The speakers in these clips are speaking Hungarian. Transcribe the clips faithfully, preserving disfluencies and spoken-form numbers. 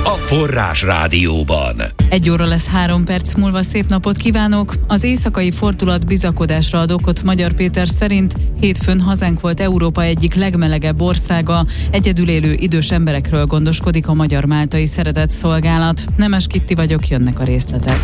a Forrás Rádióban. Egy óra lesz három perc múlva, szép napot kívánok! Az éjszakai fordulat bizakodásra ad okot Magyar Péter szerint. Hétfőn hazánk volt Európa egyik legmelegebb országa. Egyedül élő idős emberekről gondoskodik a Magyar-Máltai Szeretetszolgálat. Nemes Kitti vagyok, jönnek a részletek.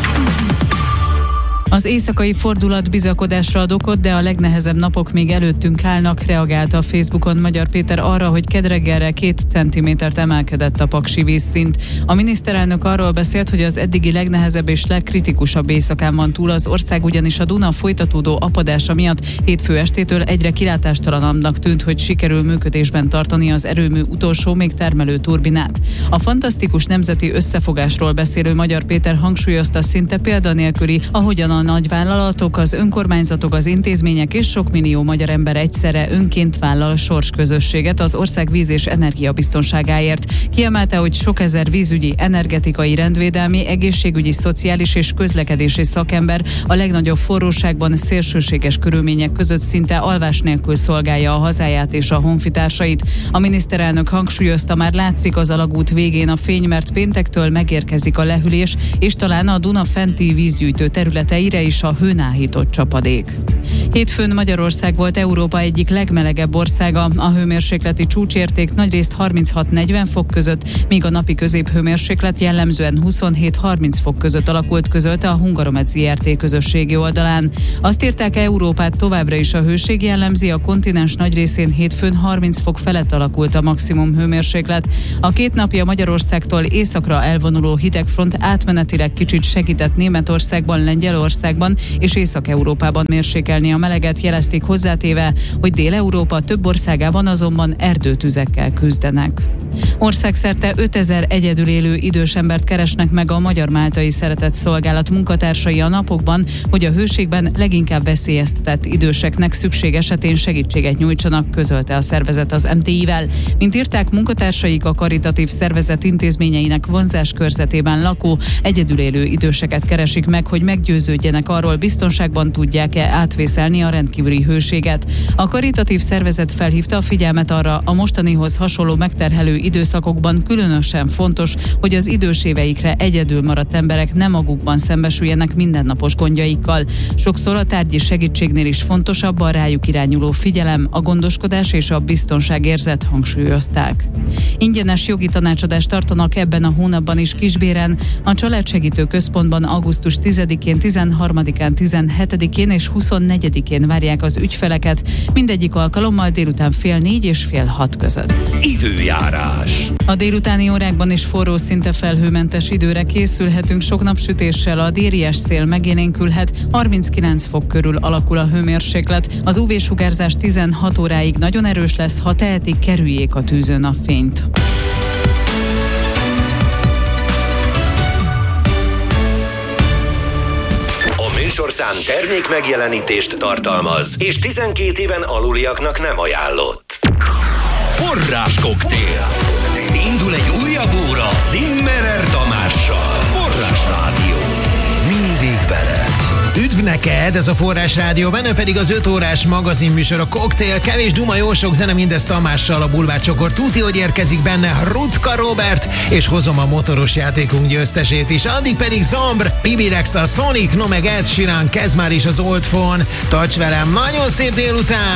Az éjszakai fordulat bizakodásra ad okot, de a legnehezebb napok még előttünk állnak, reagálta a Facebookon Magyar Péter arra, hogy kedreggelre két centimétert emelkedett a paksi vízszint. A miniszterelnök arról beszélt, hogy az eddigi legnehezebb és legkritikusabb éjszakán van túl az ország, ugyanis a Duna folytatódó apadása miatt hétfő estétől egyre kilátástalanabbnak tűnt, hogy sikerül működésben tartani az erőmű utolsó még termelő turbinát. A fantasztikus nemzeti összefogásról beszélő Magyar Péter hangsúlyozta, szinte példanélküli, ahogyan a nagyvállalatok, az önkormányzatok, az intézmények és sok millió magyar ember egyszerre önként vállal sorsközösséget az ország víz- és energiabiztonságáért. Kiemelte, hogy sok ezer vízügyi, energetikai, rendvédelmi, egészségügyi, szociális és közlekedési szakember a legnagyobb forróságban, szélsőséges körülmények között szinte alvás nélkül szolgálja a hazáját és a honfitársait. A miniszterelnök hangsúlyozta, már látszik az alagút végén a fény, mert péntektől megérkezik a lehűlés, és talán a Duna fenti vízgyűjtő területei is a hőnáhított csapadék. Hétfőn Magyarország volt Európa egyik legmelegebb országa. A hőmérsékleti csúcsérték nagyrészt harminchat-negyven fok között, míg a napi középhőmérséklet jellemzően huszonhét-harminc fok között alakult, közölte a Hungaromet zé er té közösségi oldalán. Azt írták, Európát továbbra is a hőség jellemzi, a kontinens nagy részén hétfőn harminc fok felett alakult a maximum hőmérséklet. A két napja Magyarországtól északra elvonuló hidegfront átmenetileg kicsit segített Németországban, Lengyelországban és Észak-Európában mérsékelni a meleget, jelezték hozzátéve, hogy Dél-Európa több országában azonban erdőtüzekkel küzdenek. Országszerte ötezer egyedül élő idős embert keresnek meg a Magyar-Máltai Szeretetszolgálat munkatársai a napokban, hogy a hőségben leginkább veszélyeztetett időseknek szükség esetén segítséget nyújtsanak, közölte a szervezet az em té i-vel. Mint írták, munkatársaik a karitatív szervezet intézményeinek vonzás körzetében lakó, egyedül élő időseket keresik meg, hogy meggyőződjenek arról, biztonságban tudják-e átvészelni a rendkívüli hőséget. A karitatív szervezet felhívta a figyelmet arra, a mostanihoz hasonló megterhelő időszakokban különösen fontos, hogy az idős éveikre egyedül maradt emberek nem magukban szembesüljenek mindennapos gondjaikkal. Sokszor a tárgyi segítségnél is fontosabb a rájuk irányuló figyelem, a gondoskodás és a biztonságérzet, hangsúlyozták. Ingyenes jogi tanácsadást tartanak ebben a hónapban is Kisbéren. A Családsegítő Központban augusztus tizedikén, tizenharmadikán, tizenhetedikén és huszonnegyedikén várják az ügyfeleket, mindegyik alkalommal délután fél négy és fél hat között. Időjárás. A délutáni órákban is forró, szinte felhőmentes időre készülhetünk, sok napsütéssel, a délies szél megélénkülhet, harminckilenc fok körül alakul a hőmérséklet, az ú vé-sugárzás tizenhat óráig nagyon erős lesz, ha tehetik, kerüljék a tűző napfényt. Műsorszám termék megjelenítést tartalmaz, és tizenkét éven aluliaknak nem ajánlott. Forráskoktél. Indul egy újabb óra Zimmerer Tamással. Forrás Rádió. Mindig veled. Üdv neked, ez a Forrás Rádió, benne pedig az öt órás magazinműsor, a Koktél, kevés duma, jó sok zene, mindez Tamással, a bulvárcsokor. Tuti, hogy érkezik benne Rutka Robert, és hozom a motoros játékunk győztesét is. Addig pedig Zombr, Bibi Rexha, Sonic, no meg Ed Sheeran, kezd már is az Old Phone. Tarts velem, nagyon szép délután!